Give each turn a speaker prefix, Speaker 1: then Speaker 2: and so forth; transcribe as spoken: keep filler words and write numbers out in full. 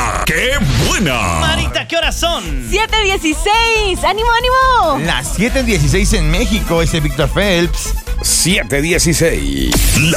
Speaker 1: ¡La qué buena!
Speaker 2: Marita, ¿qué horas son?
Speaker 3: siete dieciséis. ¡Ánimo, ánimo!
Speaker 4: Las siete dieciséis en México, ese Víctor Phelps.
Speaker 1: siete dieciséis.